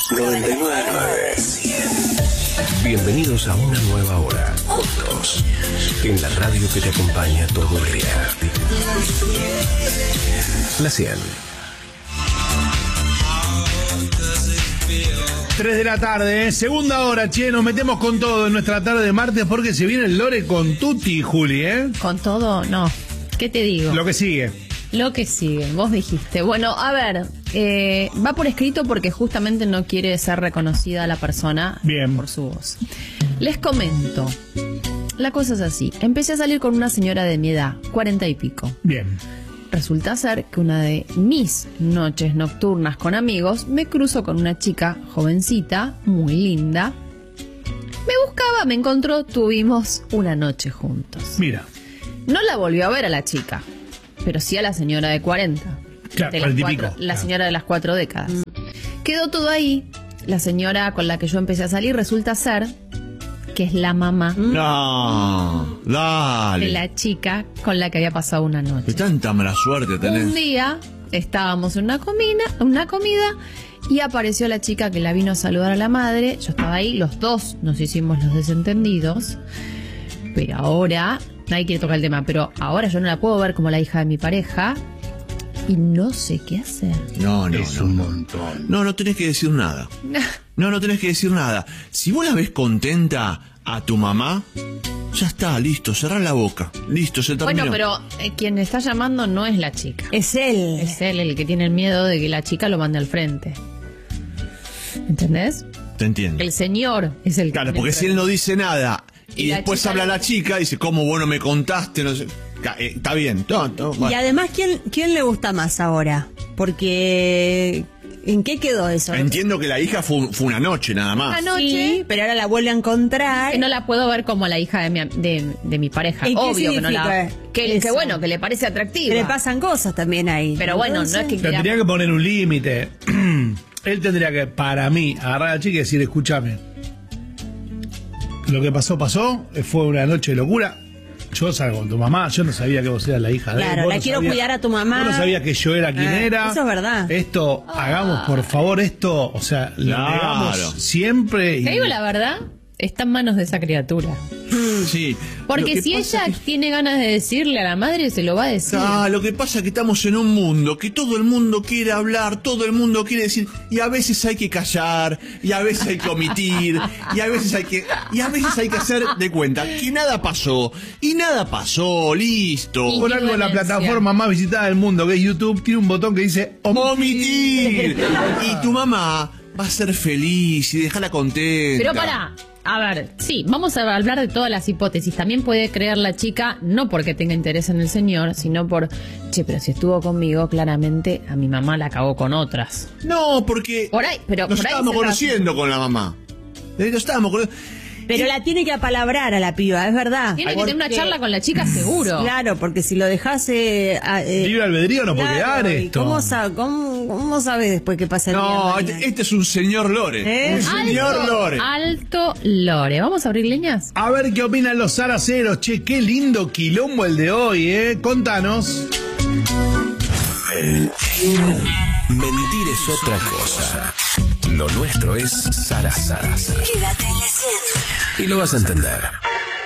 99.9. Bienvenidos a una nueva hora, juntos, en la radio que te acompaña todo el día. La 100. 3 de la tarde, segunda hora, che, nos metemos con todo en nuestra tarde de martes porque se viene el Lore con Tutti, Juli, ¿eh? Con todo, no. ¿Qué te digo? Lo que sigue. Lo que sigue, vos dijiste. Bueno, a ver, va por escrito porque justamente no quiere ser reconocida la persona. Bien. Por su voz. Les comento. La cosa es así. Empecé a salir con una señora de mi edad, 40 y pico. Bien. Resulta ser que una de mis noches nocturnas con amigos me cruzo con una chica jovencita, muy linda. Me buscaba, me encontró, tuvimos una noche juntos. Mira. No la volvió a ver a la chica, pero sí a la señora de 40. Claro, de las 40 y cuatro, pico. la señora de las 4 décadas. Quedó todo ahí. La señora con la que yo empecé a salir resulta ser que es la mamá No, dale. de la chica con la que había pasado una noche. Qué tanta mala suerte tenés. Un día estábamos en una comida y apareció la chica que la vino a saludar a la madre. Yo estaba ahí, los dos nos hicimos los desentendidos. Pero ahora, nadie quiere tocar el tema, pero ahora yo no la puedo ver como la hija de mi pareja y no sé qué hacer. No, Es un montón. No tenés que decir nada. No tenés que decir nada. Si vos la ves contenta a tu mamá, ya está, listo, cerrá la boca. Listo, se terminó. Bueno, pero quien está llamando no es la chica. Es él. Es él el que tiene el miedo de que la chica lo mande al frente. ¿Entendés? Te entiendo. El señor es el que Claro, tiene porque el si él no dice nada Y y la después chica habla le- la chica y dice, ¿cómo vos no me contaste? No sé. Está bien. Bueno. Y además, ¿quién le gusta más ahora? Porque ¿en qué quedó eso? Entiendo que la hija fue una noche nada más. Una noche. Sí, pero ahora la vuelve a encontrar. Que no la puedo ver como la hija de mi pareja. ¿Y qué Obvio que no la. significa Que eso? bueno, que le parece atractiva. Que le pasan cosas también ahí. Pero bueno, no es que Pero quiera. tendría que poner un límite. Él tendría que, para mí, agarrar a la chica y decir, escúchame. Lo que pasó, fue una noche de locura. Yo salgo con tu mamá, yo no sabía que vos eras la hija de él. Claro, Vos la no quiero sabías- cuidar a tu mamá. Vos no sabías que yo era quien era. Eso es verdad. Esto, hagamos por favor esto, o sea, lo Claro. negamos siempre. Y... Te digo la verdad, está en manos de esa criatura. Sí. Porque Lo que si pasa ella es que- tiene ganas de decirle a la madre, se lo va a decir. Lo que pasa es que estamos en un mundo que todo el mundo quiere hablar, todo el mundo quiere decir, y a veces hay que callar, y a veces hay que omitir, y a veces hay que hacer de cuenta que nada pasó, y nada pasó, listo. Y- Por algo la Demencia. plataforma más visitada del mundo, que es YouTube, tiene un botón que dice Omitir. Y tu mamá va a ser feliz y dejarla contenta. Pero pará, a ver, sí, vamos a hablar de todas las hipótesis. También puede creer la chica, no porque tenga interés en el señor, sino por, che, pero si estuvo conmigo, claramente a mi mamá la cagó con otras. No, porque Por ahí, pero nos por ahí estábamos se trata. conociendo con la mamá. Nos estábamos conociendo. Pero la tiene que apalabrar a la piba, es verdad. Tiene que tener una Porque- charla con la chica seguro. Claro, porque si lo dejase... libre albedrío, no puede claro, quedar ¿y esto. ¿Cómo sabe después qué pasa el día de No, mañana? este es un señor Lore. ¿Eh? Un señor Lore. Alto Lore. ¿Vamos a abrir leñas? A ver qué opinan los zaraceros. Che, qué lindo quilombo el de hoy, ¿eh? Contanos. Mentir es otra cosa. Lo nuestro es Sara. Quédate en la 100. Y lo vas a entender.